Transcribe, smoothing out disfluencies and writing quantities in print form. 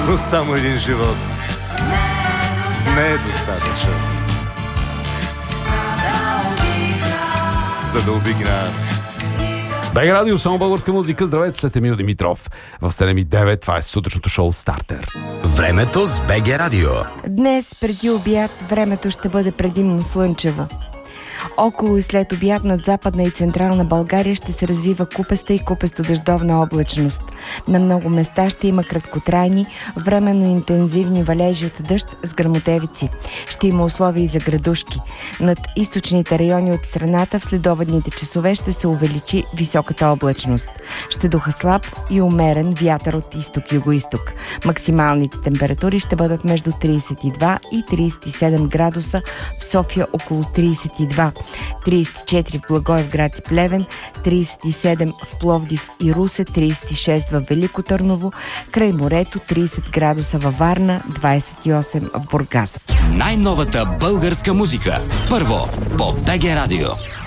но само един живот не е достатъчен, за да обигна аз. БГ Радио, само българска музика. Здравейте, след Емил Димитров. В 7:09 това е сутрешното шоу Стартер. Времето с БГ Радио. Днес преди обяд времето ще бъде предимно слънчево. Около и след обяд над Западна и Централна България ще се развива купеста и купесто-дъждовна облачност. На много места ще има краткотрайни, временно интензивни валежи от дъжд с гръмотевици. Ще има условия и за градушки. Над източните райони от страната в следобедните часове ще се увеличи високата облачност. Ще духа слаб и умерен вятър от изток-югоизток. Максималните температури ще бъдат между 32 и 37 градуса, в София около 32, 34 в Благоевград и Плевен, 37 в Пловдив и Русе, 36 в Велико Търново, край морето 30 градуса във Варна, 28 в Бургас. Най-новата българска музика. Първо по БГ Радио.